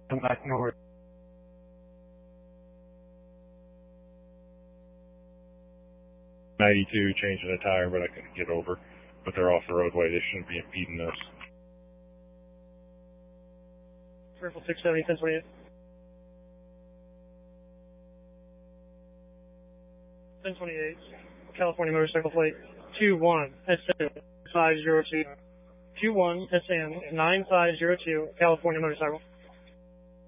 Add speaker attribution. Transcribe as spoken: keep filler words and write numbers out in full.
Speaker 1: Come back north.
Speaker 2: ninety-two, changing a tire, but I couldn't get over. But they're off the roadway. They shouldn't be impeding us.
Speaker 3: Triple six seventy, ten twenty-eight. ten twenty-eight, California motorcycle plate two one S N five zero two. two one S N nine five zero two, California motorcycle.